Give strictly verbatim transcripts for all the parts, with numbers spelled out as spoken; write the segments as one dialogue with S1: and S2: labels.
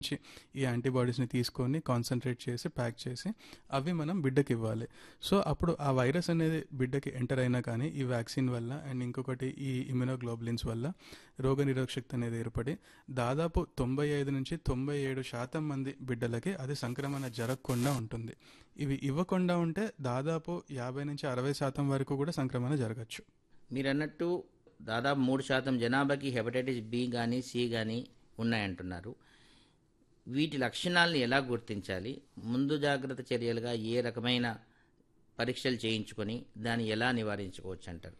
S1: నుంచి ఈ యాంటీబాడీస్ని తీసుకొని కాన్సన్ట్రేట్ చేసి ప్యాక్ చేసి అవి మనం బిడ్డకి ఇవ్వాలి. సో అప్పుడు ఆ వైరస్ అనేది బిడ్డకి ఎంటర్ అయినా కానీ ఈ వ్యాక్సిన్ వల్ల అండ్ ఇంకొకటి ఈ ఇమ్యునోగ్లోబులిన్స్ వల్ల రోగనిరోధక శక్తి అనేది ఏర్పడి దాదాపు తొంభై ఐదు నుంచి తొంభై ఏడు శాతం మంది బిడ్డలకి అది సంక్రమణ జరగకుండా ఉంటుంది. ఇవి ఇవ్వకుండా ఉంటే దాదాపు యాభై నుంచి అరవై శాతం వరకు కూడా సంక్రమణ జరగచ్చు.
S2: మీరు అన్నట్టు దాదాపు మూడు శాతం జనాభాకి హెపటైటిస్ బి కానీ సి కానీ ఉన్నాయంటున్నారు. వీటి లక్షణాలను ఎలా గుర్తించాలి? ముందు జాగ్రత్త చర్యలుగా ఏ రకమైన పరీక్షలు చేయించుకొని దాన్ని ఎలా నివారించుకోవచ్చు అంటారు?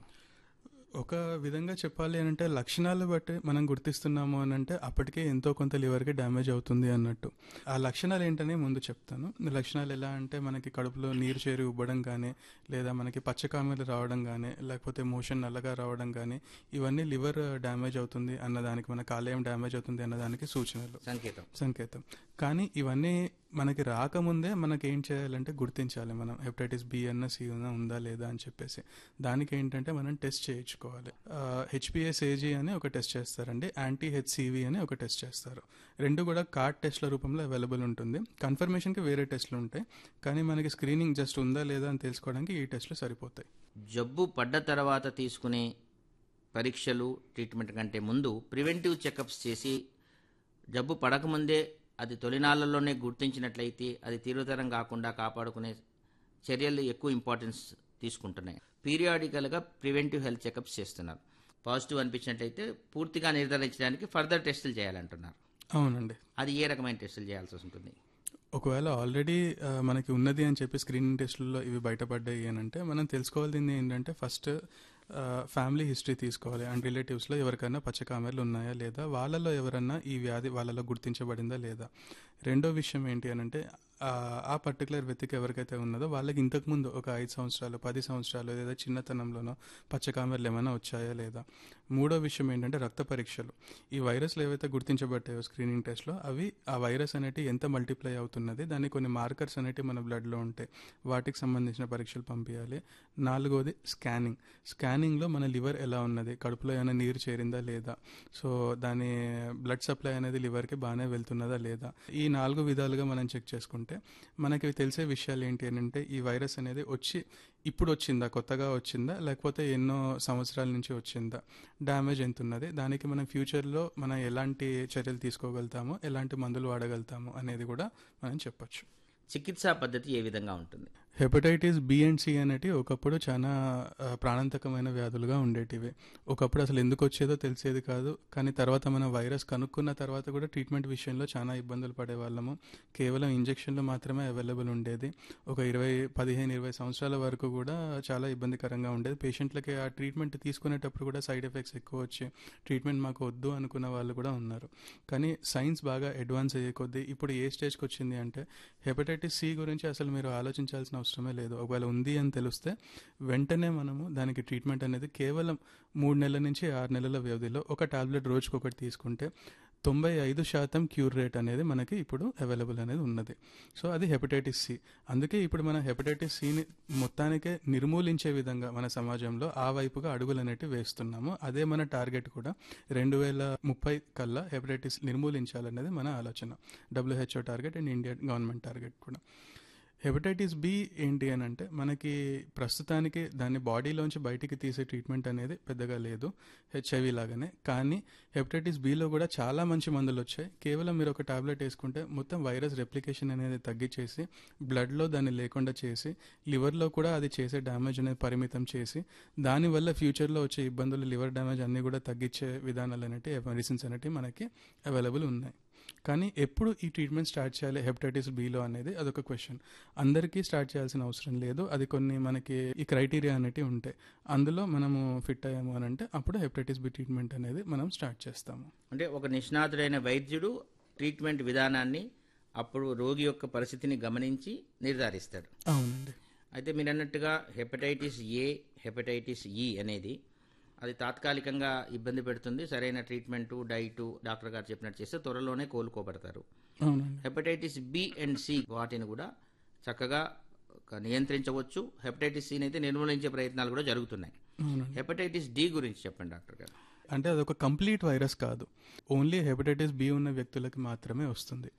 S1: ఒక విధంగా చెప్పాలి అని అంటే లక్షణాలు బట్టి మనం గుర్తిస్తున్నాము అని అంటే అప్పటికే ఎంతో కొంత లివర్కి డ్యామేజ్ అవుతుంది అన్నట్టు. ఆ లక్షణాలు ఏంటని ముందు చెప్తాను. లక్షణాలు ఎలా అంటే మనకి కడుపులో నీరు చేరి ఉబ్బడం కానీ, లేదా మనకి పచ్చకామెలు రావడం కానీ, లేకపోతే మోషన్ నల్లగా రావడం కానీ, ఇవన్నీ లివర్ డ్యామేజ్ అవుతుంది అన్నదానికి, మన కాలేయం డ్యామేజ్ అవుతుంది అన్నదానికి సూచనలు,
S2: సంకేతం
S1: సంకేతం కానీ ఇవన్నీ మనకి రాకముందే మనకి ఏం చేయాలంటే గుర్తించాలి మనం హెపటైటిస్ బి అన్న సి అన్న ఉందా లేదా అని చెప్పేసి. దానికి ఏంటంటే మనం టెస్ట్ చేయించుకోవాలి. హెచ్పిఎస్ఏజీ అని ఒక టెస్ట్ చేస్తారండి, యాంటీ హెచ్సివి అని ఒక టెస్ట్ చేస్తారు. రెండు కూడా కార్డ్ టెస్ట్ల రూపంలో అవైలబుల్ ఉంటుంది. కన్ఫర్మేషన్కి వేరే టెస్ట్లు ఉంటాయి, కానీ మనకి స్క్రీనింగ్ జస్ట్ ఉందా లేదా అని తెలుసుకోవడానికి ఈ టెస్ట్లు సరిపోతాయి.
S2: జబ్బు పడ్డ తర్వాత తీసుకునే పరీక్షలు ట్రీట్మెంట్ కంటే ముందు ప్రివెంటివ్ చెకప్స్ చేసి జబ్బు పడకముందే అది తొలినాళ్లలోనే గుర్తించినట్లయితే అది తీవ్రతరం కాకుండా కాపాడుకునే చర్యలు ఎక్కువ ఇంపార్టెన్స్ తీసుకుంటున్నాయి. పీరియాడికల్గా ప్రివెంటివ్ హెల్త్ చెకప్స్ చేస్తున్నారు. పాజిటివ్ అనిపించినట్లయితే పూర్తిగా నిర్ధారించడానికి ఫర్దర్ టెస్టులు చేయాలంటున్నారు.
S1: అవునండి.
S2: అది ఏ రకమైన టెస్టులు చేయాల్సి ఉంటుంది?
S1: ఒకవేళ ఆల్రెడీ మనకి ఉన్నది అని చెప్పి స్క్రీనింగ్ టెస్టుల్లో ఇవి బయటపడ్డాయి అని అంటే మనం తెలుసుకోవాల్సింది ఏంటంటే ఫస్ట్ ఫ్యామిలీ హిస్టరీ తీసుకోవాలి. అండ్ రిలేటివ్స్లో ఎవరికైనా పచ్చకామెర్లు ఉన్నాయా లేదా, వాళ్ళలో ఎవరన్నా ఈ వ్యాధి వాళ్ళలో గుర్తించబడిందా లేదా. రెండో విషయం ఏంటి అని అంటే ఆ పర్టికులర్ వ్యక్తికి ఎవరికైతే ఉన్నదో వాళ్ళకి ఇంతకుముందు ఒక ఐదు సంవత్సరాలు పది సంవత్సరాలు లేదా చిన్నతనంలోనో పచ్చకామెర్లు ఏమైనా వచ్చాయా లేదా. మూడో విషయం ఏంటంటే రక్త పరీక్షలు. ఈ వైరస్లు ఏవైతే గుర్తించబడ్డాయో స్క్రీనింగ్ టెస్ట్లో అవి ఆ వైరస్ అనేటి ఎంత మల్టిప్లై అవుతున్నది, దాన్ని కొన్ని మార్కర్స్ అనేవి మన బ్లడ్లో ఉంటాయి, వాటికి సంబంధించిన పరీక్షలు పంపించాలి. నాలుగోది స్కానింగ్. స్కానింగ్లో మన లివర్ ఎలా ఉన్నది, కడుపులో ఏమైనా నీరు చేరిందా లేదా, సో దాని బ్లడ్ సప్లై అనేది లివర్కి బాగానే వెళ్తున్నదా లేదా. ఈ నాలుగు విధాలుగా మనం చెక్ చేసుకుంటే మనకి తెలిసే విషయాలు ఏంటి అని అంటే ఈ వైరస్ అనేది వచ్చి ఇప్పుడు వచ్చిందా, కొత్తగా వచ్చిందా, లేకపోతే ఎన్నో సంవత్సరాల నుంచి వచ్చిందా, డ్యామేజ్ ఎంత ఉన్నది, దానికి మనం ఫ్యూచర్లో మనం ఎలాంటి చర్యలు తీసుకోగలుగుతాము, ఎలాంటి మందులు వాడగలుగుతాము అనేది కూడా మనం చెప్పొచ్చు.
S2: చికిత్సా పద్ధతి ఏ విధంగా ఉంటుంది?
S1: హెపటైటిస్ బి అండ్ సి అనేటి ఒకప్పుడు చాలా ప్రాణాంతకమైన వ్యాధులుగా ఉండేటివి. ఒకప్పుడు అసలు ఎందుకు వచ్చేదో తెలిసేది కాదు, కానీ తర్వాత మనం వైరస్ కనుక్కున్న తర్వాత కూడా ట్రీట్మెంట్ విషయంలో చాలా ఇబ్బందులు పడేవాళ్ళము. కేవలం ఇంజెక్షన్లు మాత్రమే అవైలబుల్ ఉండేది. ఒక ఇరవై పదిహేను ఇరవై సంవత్సరాల వరకు కూడా చాలా ఇబ్బందికరంగా ఉండేది. పేషెంట్లకి ఆ ట్రీట్మెంట్ తీసుకునేటప్పుడు కూడా సైడ్ ఎఫెక్ట్స్ ఎక్కువ వచ్చి ట్రీట్మెంట్ మాకు వద్దు అనుకున్న వాళ్ళు కూడా ఉన్నారు. కానీ సైన్స్ బాగా అడ్వాన్స్ అయ్యే కొద్దీ ఇప్పుడు ఏ స్టేజ్కి వచ్చింది అంటే హెపటైటిస్ సి గురించి అసలు మీరు ఆలోచించాల్సిన అవసరమే లేదు. ఒకవేళ ఉంది అని తెలిస్తే వెంటనే మనము దానికి ట్రీట్మెంట్ అనేది కేవలం మూడు నెలల నుంచి ఆరు నెలల వ్యవధిలో ఒక టాబ్లెట్ రోజుకొకటి తీసుకుంటే తొంభై ఐదు శాతం క్యూర్ రేట్ అనేది మనకి ఇప్పుడు అవైలబుల్ అనేది ఉన్నది. సో అది హెపటైటిస్ సి. అందుకే ఇప్పుడు మన హెపటైటిస్ సిని మొత్తానికే నిర్మూలించే విధంగా మన సమాజంలో ఆ వైపుగా అడుగులు అనేటివి వేస్తున్నాము. అదే మన టార్గెట్ కూడా. రెండు వేల ముప్పై కల్లా హెపటైటిస్ నిర్మూలించాలనేది మన ఆలోచన. WHO target and India government target కూడా. హెపటైటిస్ బి ఏంటి అని అంటే మనకి ప్రస్తుతానికి దాన్ని బాడీలోంచి బయటికి తీసే ట్రీట్మెంట్ అనేది పెద్దగా లేదు, హెచ్ఐవి లాగానే. కానీ హెపటైటిస్ బిలో కూడా చాలా మంచి మందులు వచ్చాయి. కేవలం మీరు ఒక టాబ్లెట్ వేసుకుంటే మొత్తం వైరస్ రెప్లికేషన్ అనేది తగ్గించేసి బ్లడ్లో దాన్ని లేకుండా చేసి లివర్లో కూడా అది చేసే డ్యామేజ్ అనేది పరిమితం చేసి దానివల్ల ఫ్యూచర్లో వచ్చే ఇబ్బందులు, లివర్ డ్యామేజ్ అన్నీ కూడా తగ్గించే విధానాలు అనేవి, మెడిసిన్స్ అనేవి మనకి అవైలబుల్ ఉన్నాయి. కానీ ఎప్పుడు ఈ ట్రీట్మెంట్ స్టార్ట్ చేయాలి హెపటైటిస్ బిలో అనేది అదొక క్వశ్చన్. అందరికీ స్టార్ట్ చేయాల్సిన అవసరం లేదు. అది కొన్ని మనకి ఈ క్రైటీరియా అనేవి ఉంటాయి. అందులో మనము ఫిట్ అయ్యాము అని అంటే అప్పుడు హెపటైటిస్ బి ట్రీట్మెంట్ అనేది మనం స్టార్ట్ చేస్తాము.
S2: అంటే ఒక నిష్ణాతుడైన వైద్యుడు ట్రీట్మెంట్ విధానాన్ని అప్పుడు రోగి యొక్క పరిస్థితిని గమనించి నిర్ధారిస్తాడు.
S1: అవునండి.
S2: అయితే మీరు అన్నట్టుగా హెపటైటిస్ ఏ, హెపటైటిస్ ఈ అనేది అది తాత్కాలికంగా ఇబ్బంది పెడుతుంది. సరైన ట్రీట్మెంటు, డైటు డాక్టర్ గారు చెప్పినట్టు చేస్తే త్వరలోనే కోలుకోబడతారు. హెపటైటిస్ బి అండ్ సి వాటిని కూడా చక్కగా నియంత్రించవచ్చు. హెపటైటిస్ సిని అయితే నిర్మూలించే ప్రయత్నాలు కూడా జరుగుతున్నాయి. హెపటైటిస్ డి గురించి చెప్పండి డాక్టర్ గారు.
S1: అంటే అదొక కంప్లీట్ వైరస్ కాదు, ఓన్లీ హెపటైటిస్ బి ఉన్న వ్యక్తులకి మాత్రమే వస్తుంది.